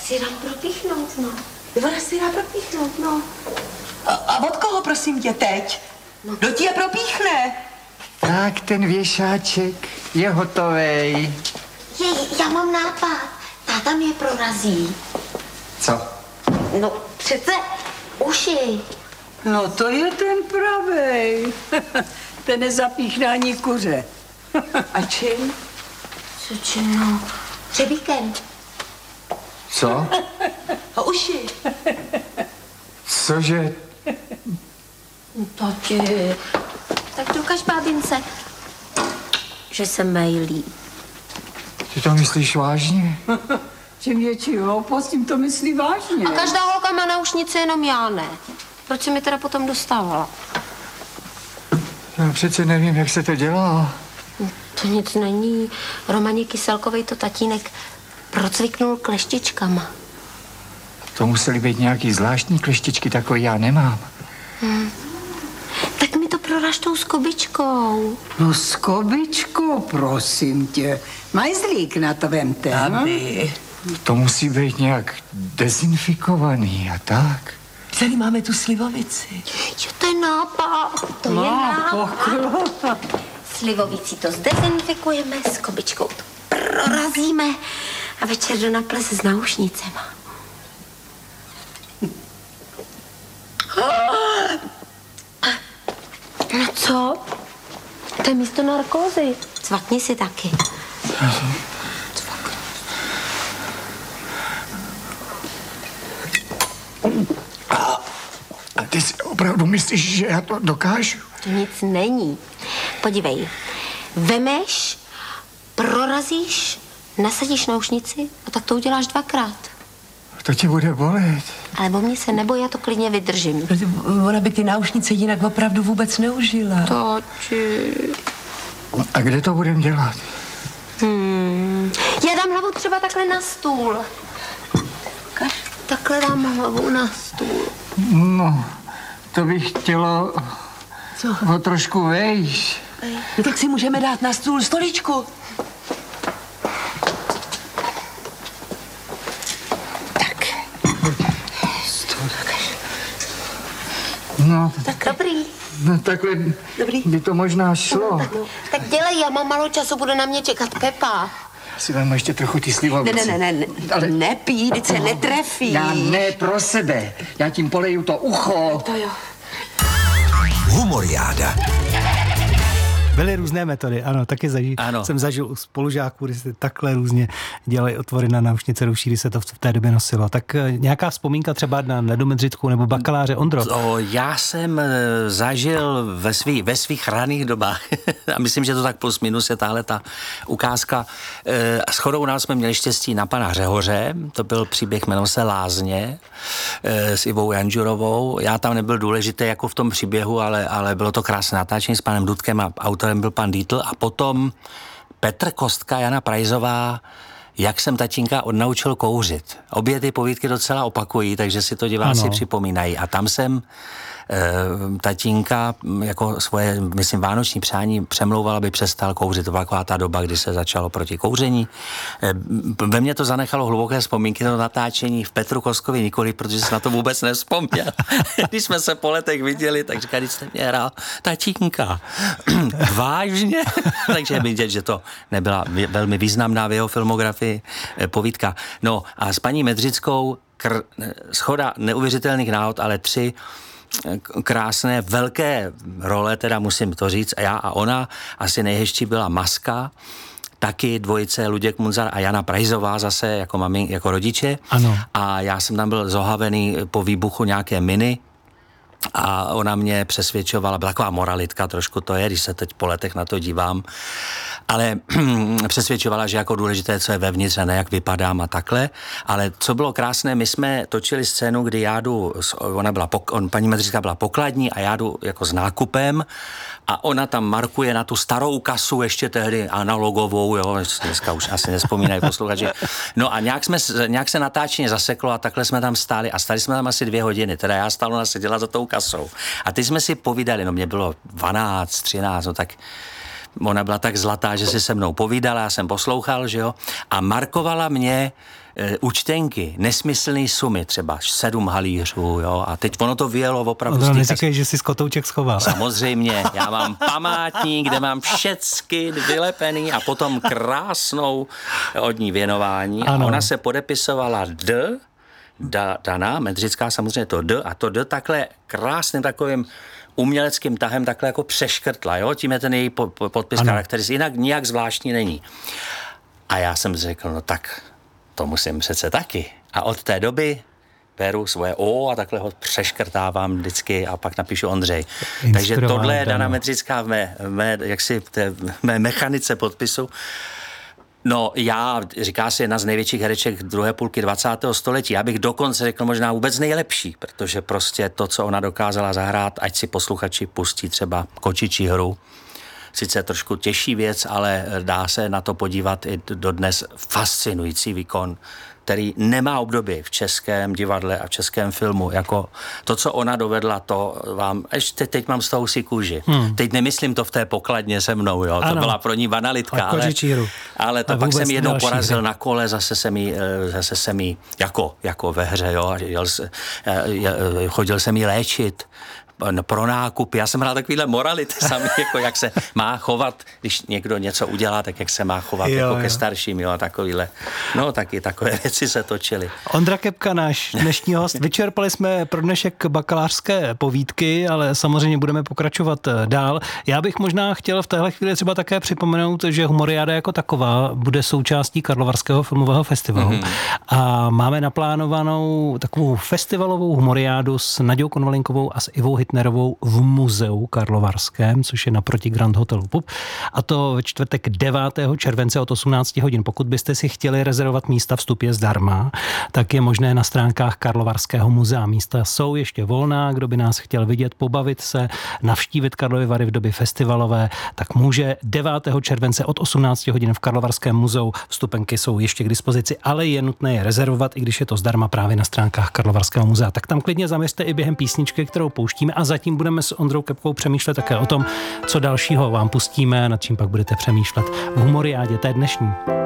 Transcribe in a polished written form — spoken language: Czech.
si dám propíchnout, no. Ona si dá propíchnout, no. A od koho, prosím tě, teď? No. Kdo ti je propíchne? Tak, ten věšáček je hotovej. Já mám nápad. Táta mě prorazí. Co? No, přece uši. No to je ten pravej. Ten nezapíchne ani kuře. A čím? Co no? Hřebíkem. Co? Uši. Cože? Tati, tak dokaž bábince, že se mejlí. Ty to myslíš vážně? Čím větší hloupost, tím to myslí vážně. A každá holka má náušnice, jenom já ne. Proč se mi teda potom dostávala? Já přece nevím, jak se to dělá. To nic není. Romaně Kyselkovej to tatínek procviknul kleštičkama. To musely být nějaký zvláštní kleštičky, takový já nemám. Tak mi to proraž tou skobičkou. No skobičku, prosím tě. Majzlík na to vemte. Aby. To musí být nějak dezinfikovaný a tak. Tady máme tu slivovici. Jo, to je nápad. To je nápad. Slivovicí to zdezinfikujeme, skobičkou to prorazíme a večer jdu na ples s náušnicema. No co? To je místo narkózy. Cvakni si taky. A ty si opravdu myslíš, že já to dokážu? To nic není. Podívej. Vemeš, prorazíš, nasadíš náušnici a tak to uděláš 2krát. To tě bude bolet. Ale o mě se neboj, já to klidně vydržím. Ona by ty náušnice jinak opravdu vůbec neužila. Tati. A kde to budem dělat? Já dám hlavu třeba takhle na stůl. Takhle dám hlavu na stůl. No, to bych chtělo o trošku vejš. No tak si můžeme dát na stůl stoličku. Tak. No, Tak dobrý. no takhle Dobrý. by to možná šlo. Tak dělej, já mám málo času, bude na mě čekat Pepa. Já si dám ještě trochu ty slivovice. Ne, Ale nepí, teď se netrefí. já ne pro sebe. Já tím poleju to ucho. To jo. Humoriáda. Byly různé metody, ano, taky jsem zažil u spolužáků, kdy se takhle různě dělají otvory na náušnice ruší, kdy se to v té době nosilo. Tak nějaká vzpomínka třeba na Nedomedřicku nebo bakaláře Ondro? Já jsem zažil ve svých raných dobách, a myslím, že to tak plus minus je tahle ta ukázka. Shodou nás jsme měli štěstí na pana Řehoře, to byl příběh, jmenoval se Lázně, s Ivou Janžurovou. Já tam nebyl důležitý jako v tom příběhu, ale bylo to krásné natáčení s panem Dudkem a autorem byl pan Dietl. A potom Petr Kostka, Jana Prajzová, Jak jsem tatínka odnaučil kouřit. Obě ty povídky docela opakují, takže si to diváci připomínají. A tam jsem tatínka jako svoje, myslím, vánoční přání přemlouval, aby přestal kouřit. To byla taková ta doba, kdy se začalo proti kouření. Ve mně to zanechalo hluboké vzpomínky na natáčení, v Petru Koskovi nikoli, protože jsem na to vůbec nevzpomněl. Když jsme se po letech viděli, tak říkali, když jste mě hrál tatínka. Vážně? Takže je vidět, že to nebyla velmi významná v jeho filmografii povídka. No a s paní Medřickou schoda neuvěřitelných náhod, ale 3 krásné, velké role, teda musím to říct, a já a ona. Asi nejhezčí byla Maska, taky dvojice Luděk Munzar a Jana Prajzová zase jako mami, jako rodiče. Ano. A já jsem tam byl zohavený po výbuchu nějaké miny a ona mě přesvědčovala, byla taková moralitka trošku to je, když se teď po letech na to dívám, ale přesvědčovala, že jako důležité, co je vevnitř a ne jak vypadám a takhle. Ale co bylo krásné, my jsme točili scénu, kdy já jdu, paní Medřická byla pokladní a já jdu jako s nákupem a ona tam markuje na tu starou kasu, ještě tehdy analogovou, jo, dneska už asi nevzpomínají posluchači. No a nějak se natáčení zaseklo a takhle jsme tam stáli a stali jsme tam asi 2 hodiny, teda já stále ona seděla za tou kasou. A teď jsme si povídali, no mě bylo 12, 13, no tak ona byla tak zlatá, že si se mnou povídala, já jsem poslouchal, že jo, a markovala mě účtenky, nesmyslný sumy, třeba 7 halířů, jo, a teď ono to vyjelo opravdu. No, neříkej, že jsi kotouček schoval. Samozřejmě, já mám památník, kde mám všecky vylepený a potom krásnou od ní věnování. Ano. A ona se podepisovala Dana, Medřická samozřejmě to D, a to D takhle krásným takovým uměleckým tahem takhle jako přeškrtla, jo, tím je ten její podpis charakteristický, jinak nijak zvláštní není. A já jsem řekl, no tak to musím přece taky. A od té doby beru svoje O a takhle ho přeškrtávám vždycky a pak napíšu Ondřej. Takže tohle je Dana Medřická v mé mechanice podpisu. No říká se jedna z největších hereček druhé půlky 20. století. Já bych dokonce řekl možná vůbec nejlepší, protože prostě to, co ona dokázala zahrát, ať si posluchači pustí třeba Kočičí hru, sice trošku těžší věc, ale dá se na to podívat i dodnes, fascinující výkon, který nemá obdoby v českém divadle a v českém filmu. Jako to, co ona dovedla, to vám... Ještě teď mám z toho si kůži. Teď nemyslím to v té pokladně se mnou, jo. To byla pro ní banalitka, ale to pak jsem jednou porazil na kole, zase jsem jí jako ve hře, jo. Chodil jsem jí léčit pro nákupy. Já jsem hrál takovýhle morality sami, jako jak se má chovat, když někdo něco udělá, tak jak se má chovat jako ke starším, jo, a takovýhle. No, taky takové věci se točily. Ondra Kepka, náš dnešní host. Vyčerpali jsme pro dnešek bakalářské povídky, ale samozřejmě budeme pokračovat dál. Já bych možná chtěl v téhle chvíli třeba také připomenout, že Humoriáda jako taková bude součástí Karlovarského filmového festivalu. A máme naplánovanou takovou festivalovou humoriádu s Naďou Konvalinkovou a s Ivou Hitnerovou v muzeu karlovarském, což je naproti Grand Hotelu Pub. A to ve čtvrtek 9. července od 18 hodin. Pokud byste si chtěli rezervovat místa, vstup je zdarma, tak je možné na stránkách Karlovarského muzea. Místa jsou ještě volná, kdo by nás chtěl vidět, pobavit se, navštívit Karlovy Vary v době festivalové, tak může 9. července od 18 hodin v Karlovarském muzeu. Vstupenky jsou ještě k dispozici, ale je nutné je rezervovat, i když je to zdarma právě na stránkách Karlovarského muzea. Tak tam klidně zaměřte i během písničky, kterou pouštíme, a zatím budeme s Ondrou Kepkou přemýšlet také o tom, co dalšího vám pustíme, nad čím pak budete přemýšlet v Humoriádě té dnešní.